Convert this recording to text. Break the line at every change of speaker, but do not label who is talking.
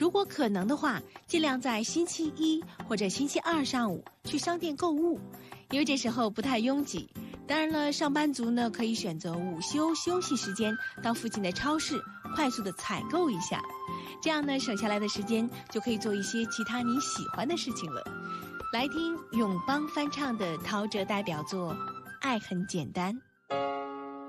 如果可能的话，尽量在星期一或者星期二上午去商店购物，因为这时候不太拥挤。当然了，上班族呢可以选择午休休息时间到附近的超市快速的采购一下，这样呢省下来的时间就可以做一些其他你喜欢的事情了。来听永邦翻唱的陶喆代表作《爱很简单》。